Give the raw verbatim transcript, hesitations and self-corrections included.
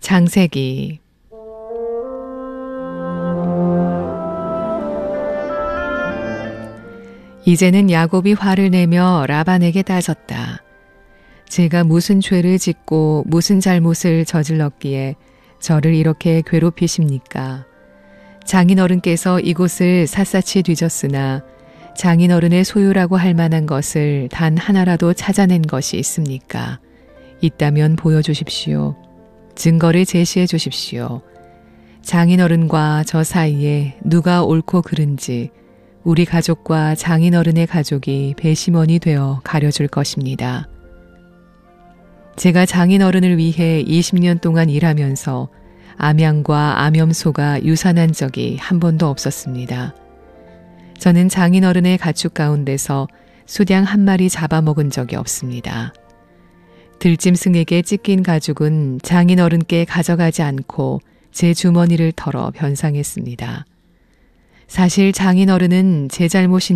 장세기. 이제는 야곱이 화를 내며 라반에게 따졌다. 제가 무슨 죄를 짓고 무슨 잘못을 저질렀기에 저를 이렇게 괴롭히십니까? 장인어른께서 이곳을 샅샅이 뒤졌으나 장인어른의 소유라고 할 만한 것을 단 하나라도 찾아낸 것이 있습니까? 있다면 보여주십시오. 증거를 제시해 주십시오. 장인어른과 저 사이에 누가 옳고 그른지 우리 가족과 장인어른의 가족이 배심원이 되어 가려줄 것입니다. 제가 장인어른을 위해 이십 년 동안 일하면서 암양과 암염소가 유산한 적이 한 번도 없었습니다. 저는 장인어른의 가축 가운데서 수량 한 마리 잡아먹은 적이 없습니다. 들짐승에게 찢긴 가죽은 장인어른께 가져가지 않고 제 주머니를 털어 변상했습니다. 사실 장인어른은 제 잘못인